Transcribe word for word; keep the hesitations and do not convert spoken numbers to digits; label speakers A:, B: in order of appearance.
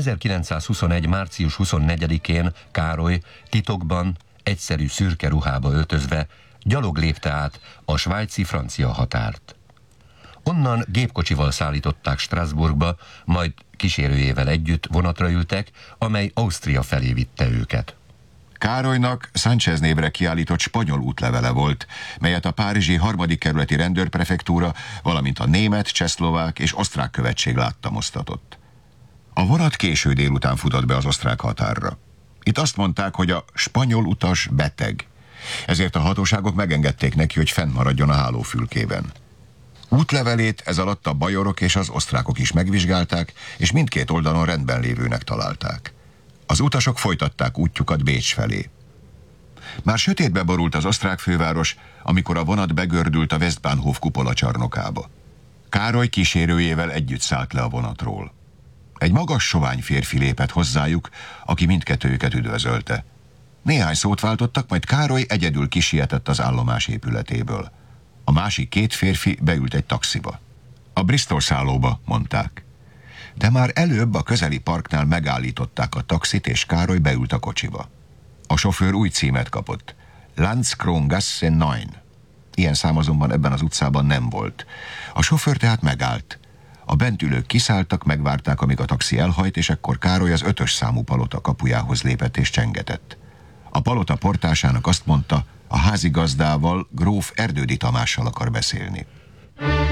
A: ezerkilencszázhuszonegy. március huszonnegyedikén Károly titokban, egyszerű szürke ruhába öltözve gyalog lépte át a svájci-francia határt. Onnan gépkocsival szállították Strasbourgba, majd kísérőjével együtt vonatra ültek, amely Ausztria felé vitte őket.
B: Károlynak Sánchez névre kiállított spanyol útlevele volt, melyet a párizsi harmadik kerületi rendőrprefektúra, valamint a német, csehszlovák és osztrák követség láttamoztatott. A vonat késő délután futott be az osztrák határra. Itt azt mondták, hogy a spanyol utas beteg, ezért a hatóságok megengedték neki, hogy fennmaradjon a hálófülkében. Útlevelét ez alatt a bajorok és az osztrákok is megvizsgálták, és mindkét oldalon rendben lévőnek találták. Az utasok folytatták útjukat Bécs felé. Már sötétbe borult az osztrák főváros, amikor a vonat begördült a Westbahnhof kupola csarnokába. Károly kísérőjével együtt szállt le a vonatról. Egy magas, sovány férfi lépett hozzájuk, aki mindkettőjüket üdvözölte. Néhány szót váltottak, majd Károly egyedül kisietett az állomás épületéből. A másik két férfi beült egy taxiba. A Bristol szállóba, mondták. De már előbb a közeli parknál megállították a taxit, és Károly beült a kocsiba. A sofőr új címet kapott. Landskrongasse kilenc. Ilyen szám azonban ebben az utcában nem volt. A sofőr tehát megállt. A bentülők kiszálltak, megvárták, amíg a taxi elhajt, és ekkor Károly az ötös számú palota kapujához lépett és csengetett. A palota portásának azt mondta, a házigazdával, gróf Erdődy Tamással akar beszélni.